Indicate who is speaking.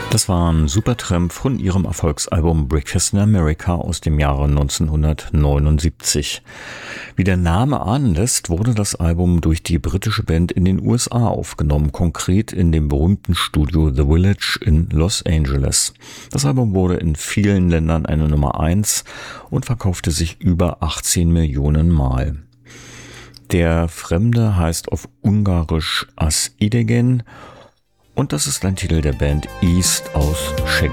Speaker 1: Das war Supertramp von ihrem Erfolgsalbum Breakfast in America aus dem Jahre 1979. Wie der Name ahnen lässt, wurde das Album durch die britische Band in den USA aufgenommen, konkret in dem berühmten Studio The Village in Los Angeles. Das Album wurde in vielen Ländern eine Nummer 1 und verkaufte sich über 18 Millionen Mal. Der Fremde heißt auf Ungarisch As Idegen und das ist ein Titel der Band East aus